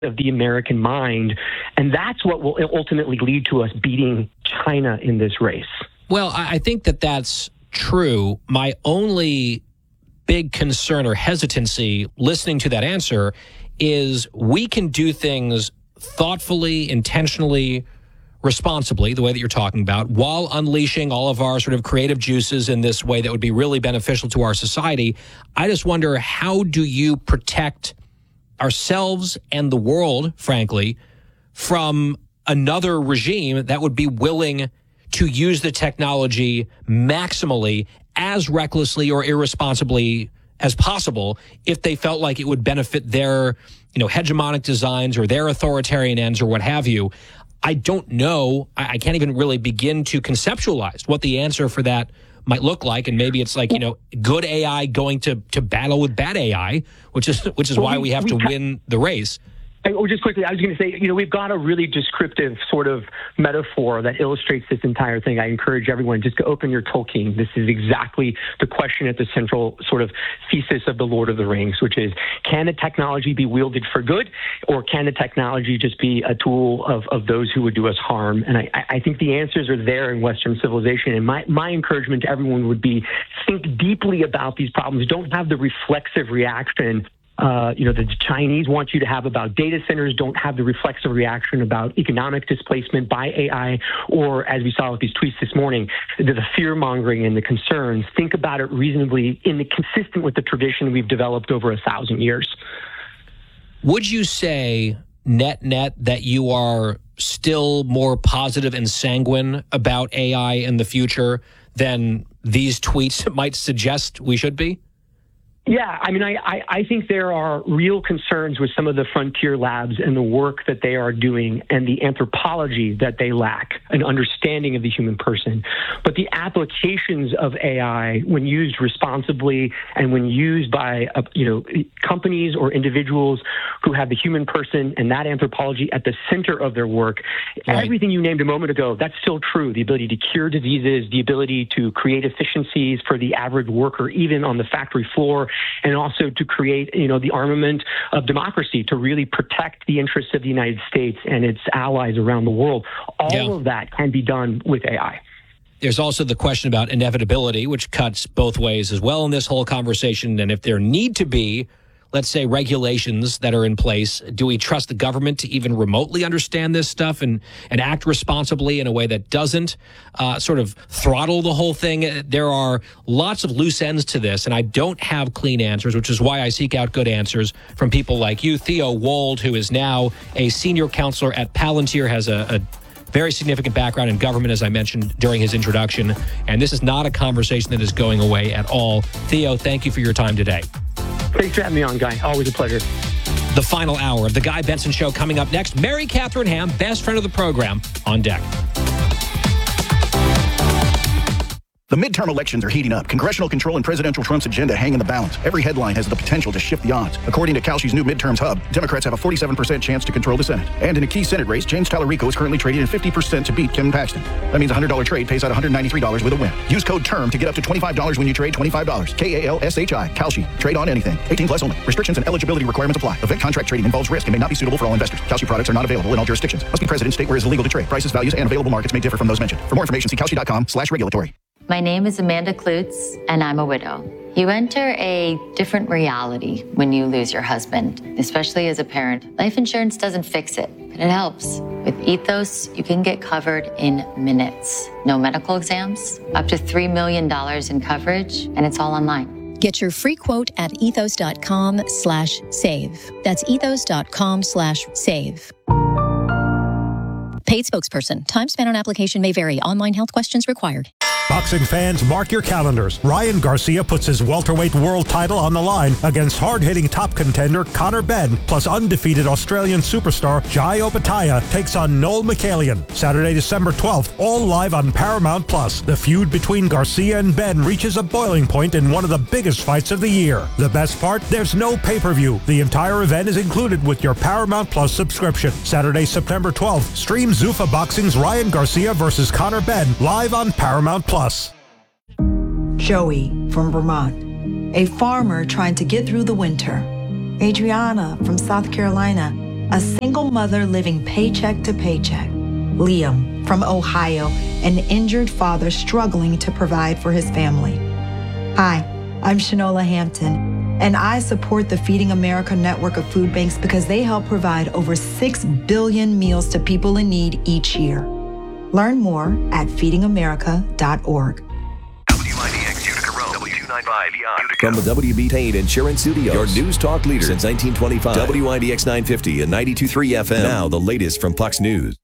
of the American mind. And that's what will ultimately lead to us beating China in this race. Well, I think that that's true. My only big concern or hesitancy listening to that answer is we can do things thoughtfully, intentionally, responsibly, the way that you're talking about, while unleashing all of our sort of creative juices in this way that would be really beneficial to our society. I just wonder, how do you protect ourselves and the world, frankly, from another regime that would be willing to use the technology maximally, as recklessly or irresponsibly as possible, if they felt like it would benefit their, hegemonic designs or their authoritarian ends or what have you? I don't know. I can't even really begin to conceptualize what the answer for that might look like. And maybe it's like, good AI going to battle with bad AI, which is why we have to win the race. Just quickly, I was going to say, we've got a really descriptive sort of metaphor that illustrates this entire thing. I encourage everyone just to open your Tolkien. This is exactly the question at the central sort of thesis of The Lord of the Rings, which is, can the technology be wielded for good, or can the technology just be a tool of those who would do us harm? And I think the answers are there in Western civilization. And my encouragement to everyone would be, think deeply about these problems. Don't have the reflexive reaction the Chinese want you to have about data centers. Don't have the reflexive reaction about economic displacement by AI, or, as we saw with these tweets this morning, the fear-mongering and the concerns. Think about it reasonably, consistent with the tradition we've developed over 1,000 years. Would you say, net, that you are still more positive and sanguine about AI in the future than these tweets might suggest we should be? Yeah, I think there are real concerns with some of the frontier labs and the work that they are doing and the anthropology that they lack, an understanding of the human person. But the applications of AI, when used responsibly and when used by companies or individuals who have the human person and that anthropology at the center of their work, right. Everything you named a moment ago, that's still true. The ability to cure diseases, the ability to create efficiencies for the average worker, even on the factory floor, and also to create, the armament of democracy to really protect the interests of the United States and its allies around the world. All of that can be done with AI. There's also the question about inevitability, which cuts both ways as well in this whole conversation. And if there need to be, let's say, regulations that are in place, do we trust the government to even remotely understand this stuff and act responsibly in a way that doesn't sort of throttle the whole thing? There are lots of loose ends to this, and I don't have clean answers, which is why I seek out good answers from people like you. Theo Wold, who is now a senior counselor at Palantir, has a very significant background in government, as I mentioned during his introduction. And this is not a conversation that is going away at all. Theo, thank you for your time today. Thanks for having me on, Guy. Always a pleasure. The final hour of The Guy Benson Show coming up next. Mary Catherine Ham, best friend of the program, on deck. The midterm elections are heating up. Congressional control and Presidential Trump's agenda hang in the balance. Every headline has the potential to shift the odds. According to Kalshi's new midterms hub, Democrats have a 47% chance to control the Senate. And in a key Senate race, James Tallarico is currently trading at 50% to beat Kevin Paxton. That means a $100 trade pays out $193 with a win. Use code TERM to get up to $25 when you trade $25. KALSHI. Kalshi. Trade on anything. 18 plus only. Restrictions and eligibility requirements apply. Event contract trading involves risk and may not be suitable for all investors. Kalshi products are not available in all jurisdictions. Must be present in state where it is illegal to trade. Prices, values, and available markets may differ from those mentioned. For more information, see kalshi.com/regulatory. My name is Amanda Klutz, and I'm a widow. You enter a different reality when you lose your husband, especially as a parent. Life insurance doesn't fix it, but it helps. With Ethos, you can get covered in minutes. No medical exams, up to $3 million in coverage, and it's all online. Get your free quote at ethos.com/save. That's ethos.com/save. Paid spokesperson. Time spent on application may vary. Online health questions required. Boxing fans, mark your calendars. Ryan Garcia puts his welterweight world title on the line against hard-hitting top contender Conor Benn, plus undefeated Australian superstar Jai Opetaia takes on Noel Michaelian. Saturday, December 12th, all live on Paramount+. The feud between Garcia and Benn reaches a boiling point in one of the biggest fights of the year. The best part? There's no pay-per-view. The entire event is included with your Paramount+ subscription. Saturday, September 12th, stream Zuffa Boxing's Ryan Garcia versus Conor Benn live on Paramount+. Joey from Vermont, a farmer trying to get through the winter. Adriana from South Carolina, a single mother living paycheck to paycheck. Liam, from Ohio, an injured father struggling to provide for his family. Hi, I'm Shanola Hampton, and I support the Feeding America network of food banks because they help provide over 6 billion meals to people in need each year. Learn more at feedingamerica.org. WIDX Utica Road, W295 From the WB Payne Insurance Studios, your news talk leader since 1925. WIDX 950 and 92.3 FM. Now the latest from Fox News.